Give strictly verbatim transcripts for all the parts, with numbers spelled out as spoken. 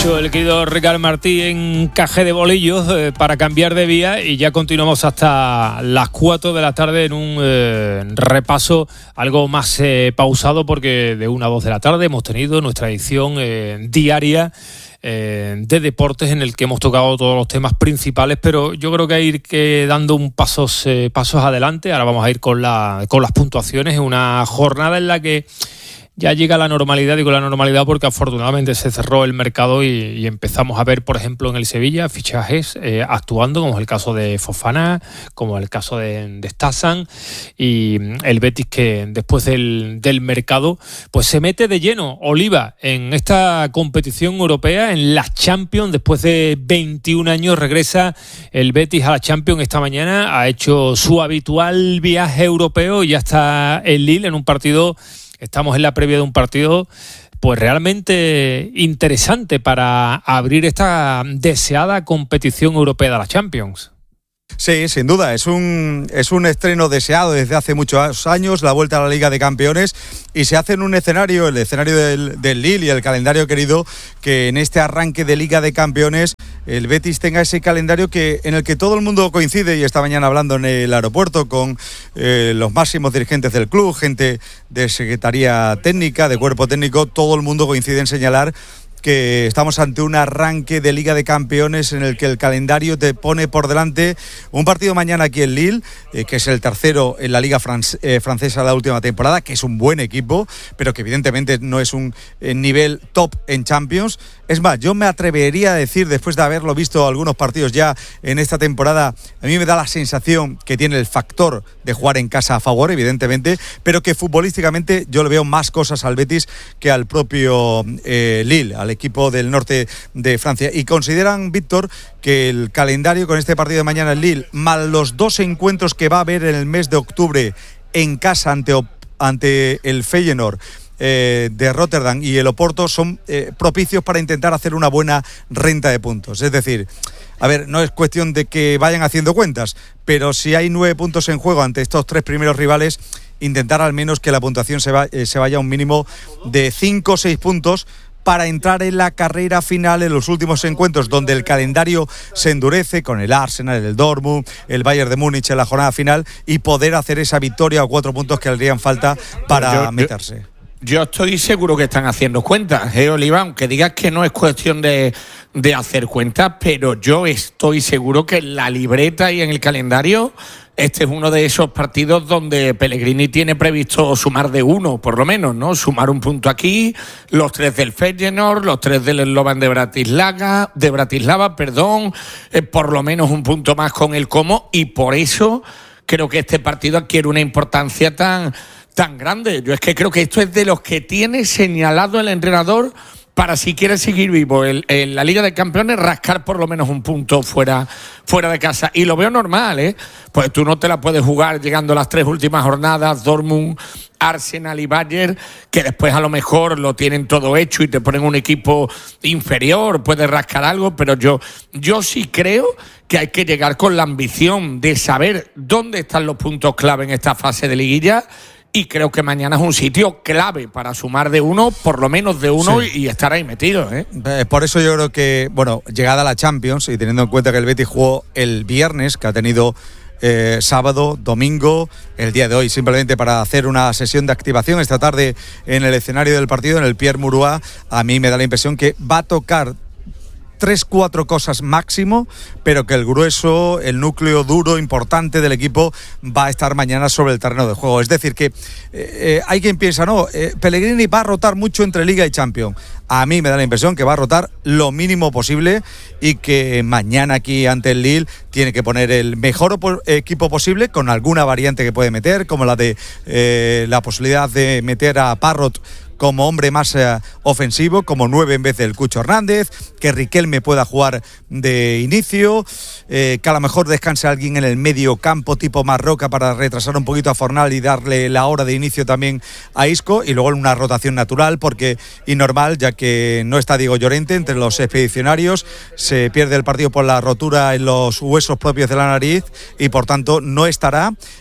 El querido Ricard Martí en Cajé de Bolillos eh, para cambiar de vía, y ya continuamos hasta las cuatro de la tarde en un eh, repaso algo más eh, pausado, porque de una a dos de la tarde hemos tenido nuestra edición eh, diaria eh, de deportes, en el que hemos tocado todos los temas principales, pero yo creo que hay que ir que dando un pasos, eh, pasos adelante. Ahora vamos a ir con, la, con las puntuaciones en una jornada en la que ya llega la normalidad, digo la normalidad porque afortunadamente se cerró el mercado y, y empezamos a ver, por ejemplo, en el Sevilla fichajes eh, actuando, como es el caso de Fofana, como el caso de, de Stasan, y el Betis, que después del, del mercado pues se mete de lleno, Oliva, en esta competición europea, en la Champions. Después de veintiún años regresa el Betis a la Champions esta mañana, ha hecho su habitual viaje europeo y ya está en Lille en un partido. Estamos en la previa de un partido pues realmente interesante para abrir esta deseada competición europea de la Champions. Sí, sin duda, es un, es un estreno deseado desde hace muchos años, la vuelta a la Liga de Campeones, y se hace en un escenario, el escenario del, del Lille y el calendario querido, que en este arranque de Liga de Campeones el Betis tenga ese calendario que en el que todo el mundo coincide. Y esta mañana hablando en el aeropuerto con eh, los máximos dirigentes del club, gente de secretaría técnica, de cuerpo técnico, todo el mundo coincide en señalar que estamos ante un arranque de Liga de Campeones en el que el calendario te pone por delante un partido mañana aquí en Lille, eh, que es el tercero en la Liga France, eh, francesa de la última temporada, que es un buen equipo, pero que evidentemente no es un eh, nivel top en Champions. Es más, yo me atrevería a decir, después de haberlo visto algunos partidos ya en esta temporada, a mí me da la sensación que tiene el factor de jugar en casa a favor, evidentemente, pero que futbolísticamente yo le veo más cosas al Betis que al propio eh, Lille, al equipo del norte de Francia. Y consideran, Víctor, que el calendario con este partido de mañana en Lille, más los dos encuentros que va a haber en el mes de octubre en casa ante, ante el Feyenoord eh, de Rotterdam y el Oporto, son eh, propicios para intentar hacer una buena renta de puntos. Es decir, a ver, no es cuestión de que vayan haciendo cuentas, pero si hay nueve puntos en juego ante estos tres primeros rivales, intentar al menos que la puntuación se, va, eh, se vaya a un mínimo de cinco o seis puntos, para entrar en la carrera final en los últimos encuentros, donde el calendario se endurece con el Arsenal, el Dortmund, el Bayern de Múnich en la jornada final, y poder hacer esa victoria o cuatro puntos que le harían falta para yo, meterse. Yo, yo estoy seguro que están haciendo cuentas, ¿eh, Oliva? Aunque digas que no es cuestión de, de hacer cuentas, pero yo estoy seguro que en la libreta y en el calendario este es uno de esos partidos donde Pellegrini tiene previsto sumar de uno, por lo menos, ¿no? Sumar un punto aquí, los tres del Feyenoord, los tres del Slovan de Bratislava, de Bratislava, perdón, eh, por lo menos un punto más con el Como, y por eso creo que este partido adquiere una importancia tan, tan grande. Yo es que creo que esto es de los que tiene señalado el entrenador para, si quiere seguir vivo en, en la Liga de Campeones, rascar por lo menos un punto fuera, fuera de casa. Y lo veo normal, ¿eh? Pues tú no te la puedes jugar llegando a las tres últimas jornadas, Dortmund, Arsenal y Bayern, que después a lo mejor lo tienen todo hecho y te ponen un equipo inferior, puedes rascar algo, pero yo, yo sí creo que hay que llegar con la ambición de saber dónde están los puntos clave en esta fase de liguilla. Y creo que mañana es un sitio clave para sumar de uno, por lo menos de uno, sí, y, y estar ahí metido, ¿eh? Por eso yo creo que, bueno, llegada a la Champions, y teniendo en cuenta que el Betis jugó el viernes, que ha tenido eh, sábado, domingo, el día de hoy, simplemente para hacer una sesión de activación esta tarde en el escenario del partido, en el Pierre Mauroy, a mí me da la impresión que va a tocar tres, cuatro cosas máximo, pero que el grueso, el núcleo duro, importante del equipo va a estar mañana sobre el terreno de juego. Es decir, que eh, eh, hay quien piensa, no, eh, Pellegrini va a rotar mucho entre Liga y Champions. A mí me da la impresión que va a rotar lo mínimo posible, y que mañana aquí ante el Lille tiene que poner el mejor op- equipo posible, con alguna variante que puede meter, como la de eh, la posibilidad de meter a Parrot como hombre más eh, ofensivo, como nueve en vez del Cucho Hernández, que Riquelme pueda jugar de inicio, eh, que a lo mejor descanse alguien en el medio campo tipo Marroca para retrasar un poquito a Fornal y darle la hora de inicio también a Isco, y luego una rotación natural, porque y normal, ya que no está Diego Llorente entre los expedicionarios, se pierde el partido por la rotura en los huesos propios de la nariz y por tanto no estará,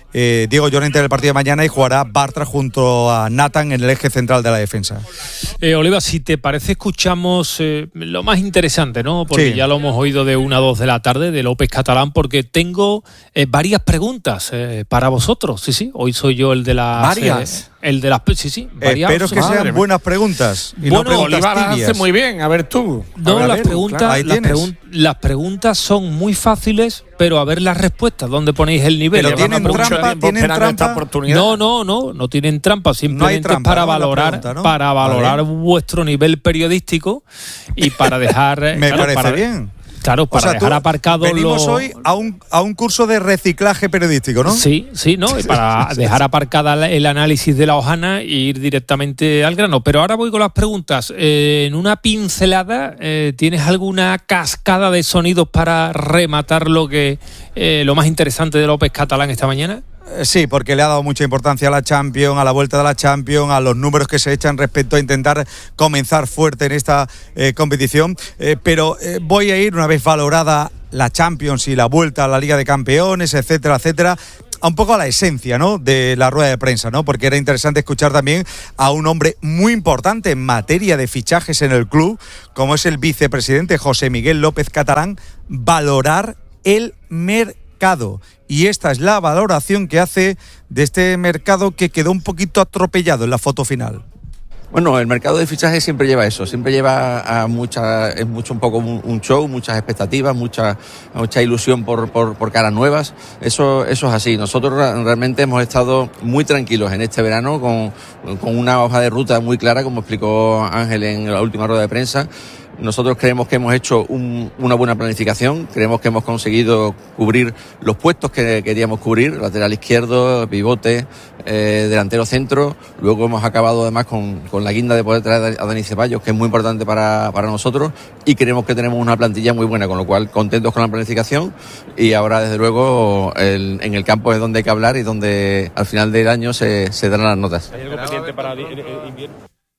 eh, Diego Llorente en el partido de mañana y jugará Bartra junto a Nathan en el eje central de la defensa. Eh, Oliva, si te parece, escuchamos eh, lo más interesante, ¿no? Porque sí. ya lo hemos oído de una a dos de la tarde de López Catalán, porque tengo eh, varias preguntas eh, para vosotros. Sí, sí, hoy soy yo el de las... ¿Varias? Eh, el de las... Sí, sí, varias. Espero que sean buenas preguntas y bueno, no preguntas Oliva las tibias. hace muy bien, a ver tú. No, A ver, las, ver, preguntas, claro, ahí las, tienes. pregun- las preguntas son muy fáciles, pero a ver las respuestas, ¿dónde ponéis el nivel? Pero Llevamos tienen mucho trampa, tiempo tienen esperando trampa. esta oportunidad. No, no, no, no tienen trampa, simplemente trampa, es para ¿no? La valorar, pregunta, ¿no? para valorar Vale. vuestro nivel periodístico y para dejar... Me claro, parece para, bien. Claro, para o sea, dejar tú, aparcado venimos lo... hoy a un, a un curso de reciclaje periodístico, ¿no? Sí, sí, ¿no? Y para dejar aparcada el análisis de la hojana e ir directamente al grano. Pero ahora voy con las preguntas. Eh, en una pincelada, eh, ¿tienes alguna cascada de sonidos para rematar lo que eh, lo más interesante de López Catalán esta mañana? Sí, porque le ha dado mucha importancia a la Champions, a la vuelta de la Champions, a los números que se echan respecto a intentar comenzar fuerte en esta eh, competición. Eh, pero eh, voy a ir, una vez valorada la Champions y la vuelta a la Liga de Campeones, etcétera, etcétera, a un poco a la esencia, ¿no?, de la rueda de prensa, ¿no? Porque era interesante escuchar también a un hombre muy importante en materia de fichajes en el club, como es el vicepresidente José Miguel López Catalán, valorar el mercado. Y esta es la valoración que hace de este mercado que quedó un poquito atropellado en la foto final. Bueno, el mercado de fichajes siempre lleva eso, siempre lleva a mucha, es mucho un poco un, un show, muchas expectativas, mucha, mucha ilusión por, por, por caras nuevas. Eso, eso es así. Nosotros realmente hemos estado muy tranquilos en este verano con, con una hoja de ruta muy clara, como explicó Ángel en la última rueda de prensa. Nosotros creemos que hemos hecho un, una buena planificación, creemos que hemos conseguido cubrir los puestos que queríamos cubrir, lateral izquierdo, pivote, eh, delantero centro. Luego hemos acabado además con, con la guinda de poder traer a Dani Ceballos, que es muy importante para, para nosotros, y creemos que tenemos una plantilla muy buena, con lo cual contentos con la planificación. Y ahora desde luego el, en el campo es donde hay que hablar y donde al final del año se, se darán las notas. ¿Hay algo pendiente para el invierno?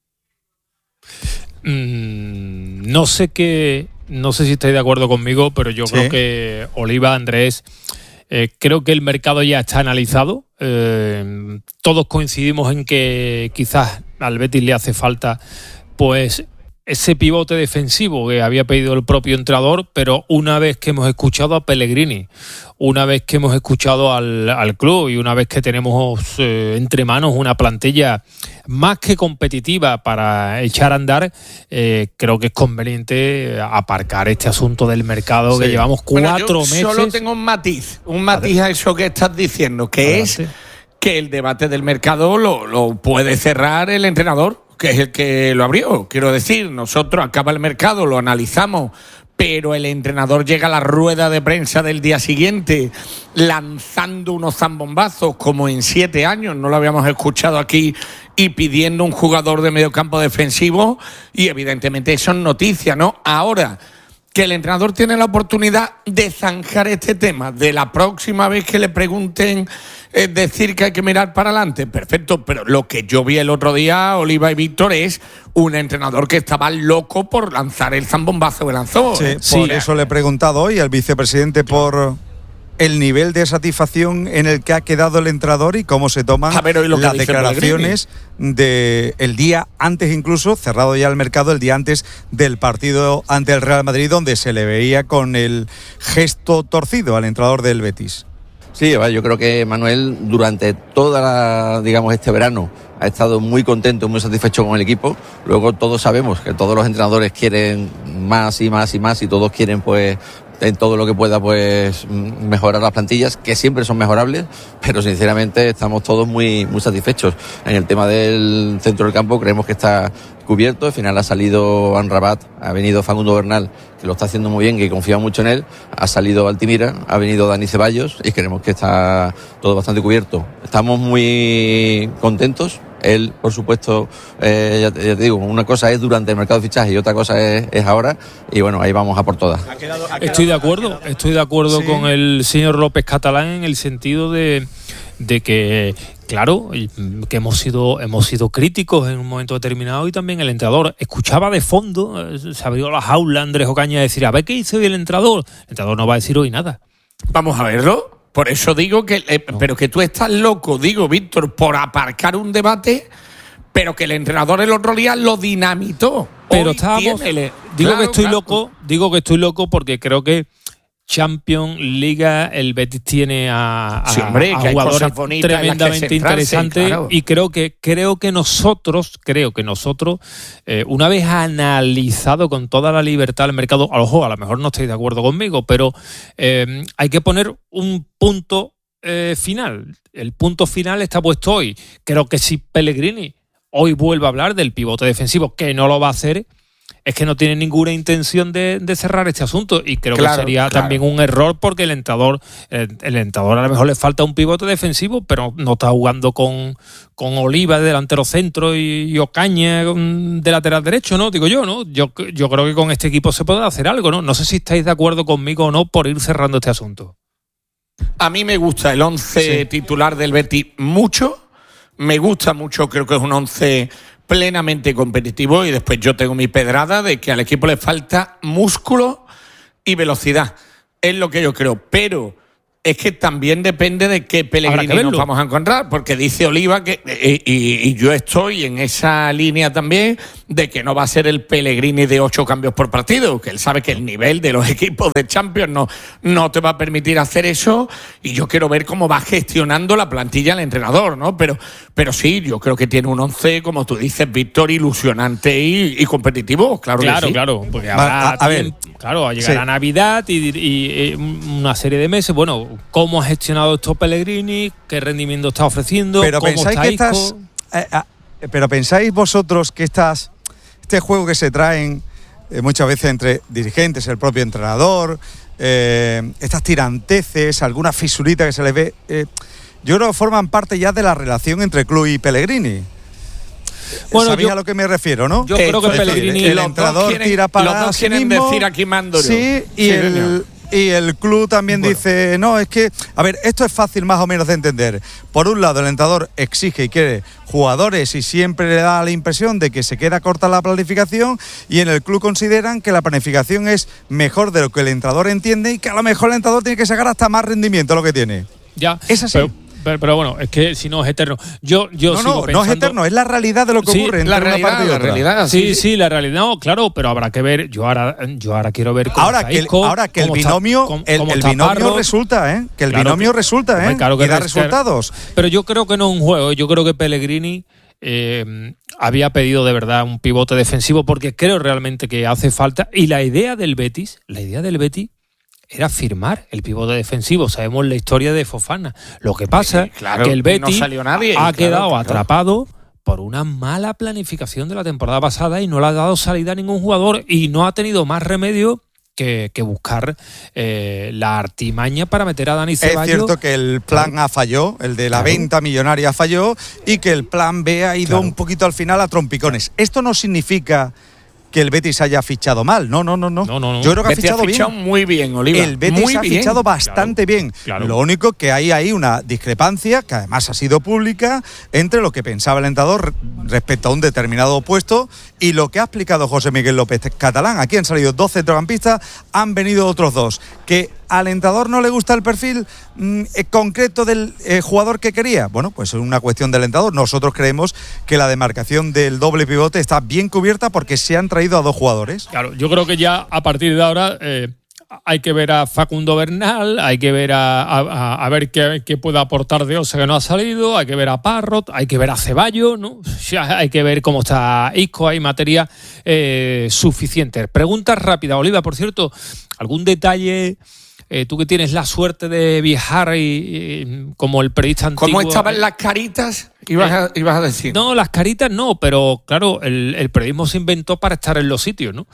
Mm, no sé qué, no sé si estáis de acuerdo conmigo, pero yo sí. creo que Oliva, Andrés, eh, creo que el mercado ya está analizado. Eh, todos coincidimos en que quizás al Betis le hace falta, pues, ese pivote defensivo que había pedido el propio entrenador, pero una vez que hemos escuchado a Pellegrini, una vez que hemos escuchado al, al club y una vez que tenemos eh, entre manos una plantilla más que competitiva para echar a andar, eh, creo que es conveniente aparcar este asunto del mercado, sí. que llevamos cuatro bueno, yo meses. Solo tengo un matiz, un matiz a eso que estás diciendo, que Adelante. es que el debate del mercado lo, lo puede cerrar el entrenador, que es el que lo abrió. Quiero decir, nosotros acaba el mercado, lo analizamos, pero el entrenador llega a la rueda de prensa del día siguiente lanzando unos zambombazos como en siete años, no lo habíamos escuchado aquí, y pidiendo un jugador de mediocampo defensivo, y evidentemente eso es noticia, ¿no? Ahora, que el entrenador tiene la oportunidad de zanjar este tema, de la próxima vez que le pregunten, es decir que hay que mirar para adelante, perfecto, pero lo que yo vi el otro día, Oliva y Víctor, es un entrenador que estaba loco por lanzar el zambombazo que lanzó. Sí, sí, por eso le he preguntado hoy al vicepresidente por el nivel de satisfacción en el que ha quedado el entrenador y cómo se toman ver, las declaraciones del día antes, incluso cerrado ya el mercado, el día antes del partido ante el Real Madrid, donde se le veía con el gesto torcido al entrenador del Betis. Sí, yo creo que Manuel durante toda la, digamos, este verano ha estado muy contento, muy satisfecho con el equipo. Luego todos sabemos que todos los entrenadores quieren más y más y más y todos quieren, pues, en todo lo que pueda, pues, mejorar las plantillas, que siempre son mejorables, pero sinceramente estamos todos muy, muy satisfechos. En el tema del centro del campo creemos que está cubierto. Al final ha salido Amrabat, ha venido Facundo Bernal, que lo está haciendo muy bien, que confía mucho en él, ha salido Altimira, ha venido Dani Ceballos y creemos que está todo bastante cubierto. Estamos muy contentos. Él, por supuesto, eh, ya, te, ya te digo, una cosa es durante el mercado de fichaje y otra cosa es, es ahora, y bueno, ahí vamos a por todas. ¿Ha quedado, ha quedado estoy de acuerdo, estoy de acuerdo sí. con el señor López Catalán en el sentido de, de que, claro, que hemos sido, hemos sido críticos en un momento determinado, y también el entrenador. Escuchaba de fondo, se abrió la jaula Andrés Ocaña a decir, a ver qué hizo hoy el entrenador. El entrenador no va a decir hoy nada. Vamos a verlo. Por eso digo que, eh, no. pero que tú estás loco, digo, Víctor, por aparcar un debate, pero que el entrenador el otro día lo dinamitó. Pero Hoy estábamos, tiene, digo claro, que estoy claro. loco, digo que estoy loco porque creo que Champions, Liga, el Betis tiene a, a, sí, hombre, a que jugadores centrarse, tremendamente interesantes, claro. y creo que creo que nosotros, creo que nosotros, eh, una vez analizado con toda la libertad el mercado, ojo, a lo mejor no estáis de acuerdo conmigo, pero eh, hay que poner un punto eh, final. El punto final está puesto hoy. Creo que si Pellegrini hoy vuelve a hablar del pivote defensivo, que no lo va a hacer, es que no tiene ninguna intención de, de cerrar este asunto, y creo claro, que sería claro. también un error, porque el entrenador el, el entrenador a lo mejor le falta un pivote defensivo, pero no está jugando con, con Oliva de delantero centro y, y Ocaña de lateral derecho, ¿no? Digo yo, ¿no? Yo, yo creo que con este equipo se puede hacer algo, ¿no? No sé si estáis de acuerdo conmigo o no por ir cerrando este asunto. A mí me gusta el once sí. titular del Betis mucho, me gusta mucho, creo que es un once plenamente competitivo, y después yo tengo mi pedrada de que al equipo le falta músculo y velocidad. Es lo que yo creo, pero es que también depende de qué Pellegrini nos vamos a encontrar, porque dice Oliva que, y, y, y yo estoy en esa línea también, de que no va a ser el Pellegrini de ocho cambios por partido, que él sabe que el nivel de los equipos de Champions no, no te va a permitir hacer eso, y yo quiero ver cómo va gestionando la plantilla el entrenador, ¿no? Pero, pero sí, yo creo que tiene un once, como tú dices, Víctor, ilusionante y, y competitivo, claro, claro que sí. Claro, porque habrá a, a ver, claro, a llegar sí. a Navidad y, y, y una serie de meses, bueno, cómo ha gestionado esto Pellegrini, qué rendimiento está ofreciendo, pero cómo pensáis está que Isco. estas, eh, eh, pero pensáis vosotros que estas, este juego que se traen eh, muchas veces entre dirigentes, el propio entrenador, eh, estas tiranteces, alguna fisurita que se les ve, eh, yo creo que forman parte ya de la relación entre club y Pellegrini. Bueno, ¿sabéis yo, a lo que me refiero, no? Yo creo que es Pellegrini, decir, el entrenador quieren, tira para los dos sí quieren mismo, decir aquí mando yo. Sí, y sí, el señor. Y el club también bueno. dice, no, es que, a ver, esto es fácil más o menos de entender. Por un lado, el entrenador exige y quiere jugadores y siempre le da la impresión de que se queda corta la planificación, y en el club consideran que la planificación es mejor de lo que el entrenador entiende y que a lo mejor el entrenador tiene que sacar hasta más rendimiento de lo que tiene. Ya, es así. Pero, pero, pero bueno, es que si no es eterno. Yo, yo no, sigo no, pensando, no es eterno, es la realidad de lo que sí, ocurre entre la una realidad, parte y otra. La realidad, sí, sí, sí, sí, la realidad, no, claro, pero habrá que ver. Yo ahora, yo ahora quiero ver cómo ahora está que el, Isco, ahora que el binomio, está, cómo, el, cómo el está binomio Parro. resulta, ¿eh? Que el claro binomio que, resulta, ¿eh? Claro que y da es, resultados. Pero yo creo que no es un juego. Yo creo que Pellegrini eh, había pedido de verdad un pivote defensivo, porque creo realmente que hace falta. Y la idea del Betis, la idea del Betis era firmar el pivote defensivo. Sabemos la historia de Fofana. Lo que pasa es claro, que el Betis no salió nadie, ha claro, quedado claro. atrapado por una mala planificación de la temporada pasada, y no le ha dado salida a ningún jugador, y no ha tenido más remedio que, que buscar eh, la artimaña para meter a Dani Ceballos. Es cierto que el plan A falló, el de la claro. venta millonaria falló, y que el plan B ha ido claro. un poquito al final a trompicones. Esto no significa que el Betis haya fichado mal, no, no, no, no. no, no, no. Yo creo que Betis ha fichado, ha fichado bien. muy bien, Oliva. El Betis muy ha bien. fichado bastante claro, bien. Claro. Lo único que hay ahí una discrepancia, que además ha sido pública, entre lo que pensaba el entrenador respecto a un determinado puesto y lo que ha explicado José Miguel López Catalán. Aquí han salido dos centrocampistas, han venido otros dos. Que al entrenador no le gusta el perfil mmm, concreto del eh, jugador que quería. Bueno, pues es una cuestión del entrenador. Nosotros creemos que la demarcación del doble pivote está bien cubierta porque se han traído a dos jugadores. Claro, yo creo que ya a partir de ahora eh, hay que ver a Facundo Bernal, hay que ver a, a, a ver qué, qué puede aportar de Osa, que no ha salido, hay que ver a Parrot, hay que ver a Ceballos, ¿no? Ya hay que ver cómo está Isco, hay materia eh, suficiente. Preguntas rápidas, Oliva, por cierto, ¿algún detalle? Eh, tú que tienes la suerte de viajar y, y como el periodista antiguo. ¿Cómo estaban las caritas? Ibas, a, ibas a decir. No, las caritas no, pero claro, el, el periodismo se inventó para estar en los sitios, ¿no?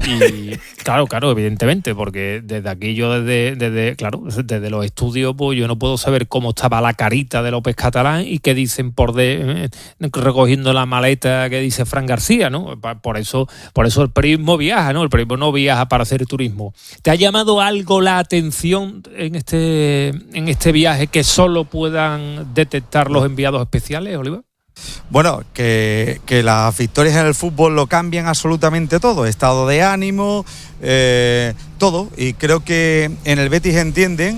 Y claro, claro, evidentemente, porque desde aquí yo desde, desde, claro, desde los estudios, pues yo no puedo saber cómo estaba la carita de López Catalán y qué dicen por de, eh, recogiendo la maleta que dice Fran García, ¿no? Por eso, por eso el periodismo viaja, ¿no? El periodismo no viaja para hacer turismo. ¿Te ha llamado algo la atención en este, en este viaje que solo puedan detectar los enviados especiales, Oliva? Bueno, que, que las victorias en el fútbol lo cambian absolutamente todo, estado de ánimo, eh, todo, y creo que en el Betis entienden,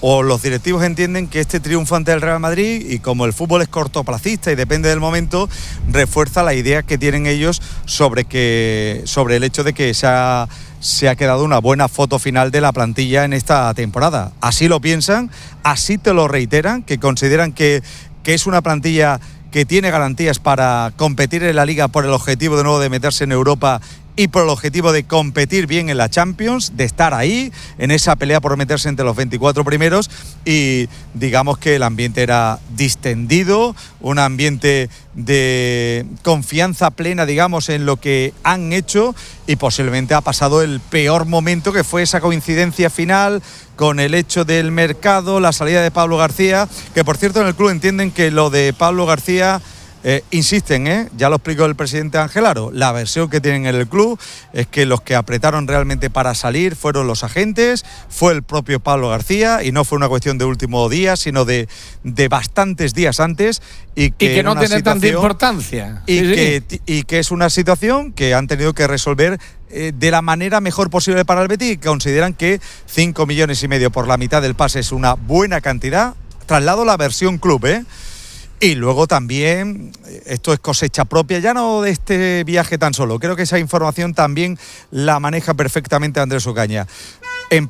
o los directivos entienden que este triunfo ante el Real Madrid, y como el fútbol es cortoplacista y depende del momento, refuerza la idea que tienen ellos sobre que sobre el hecho de que se ha, se ha quedado una buena foto final de la plantilla en esta temporada. Así lo piensan, así te lo reiteran, que consideran que, que es una plantilla que tiene garantías para competir en la Liga por el objetivo de nuevo de meterse en Europa y por el objetivo de competir bien en la Champions, de estar ahí, en esa pelea por meterse entre los veinticuatro primeros, y digamos que el ambiente era distendido, un ambiente de confianza plena, digamos, en lo que han hecho, y posiblemente ha pasado el peor momento, que fue esa coincidencia final con el hecho del mercado, la salida de Pablo García, que por cierto en el club entienden que lo de Pablo García Eh, insisten, ¿eh? ya lo explicó el presidente Ángel Aro, la versión que tienen en el club es que los que apretaron realmente para salir fueron los agentes, fue el propio Pablo García, y no fue una cuestión de último día, sino de, de bastantes días antes, y que, y que no tiene tanta importancia. Y, sí, que, sí. y que es una situación que han tenido que resolver eh, de la manera mejor posible para el Betis. Consideran que cinco millones y medio por la mitad del pase es una buena cantidad. Traslado la versión club, ¿eh? Y luego también, esto es cosecha propia, ya no de este viaje tan solo, creo que esa información también la maneja perfectamente Andrés Ocaña. En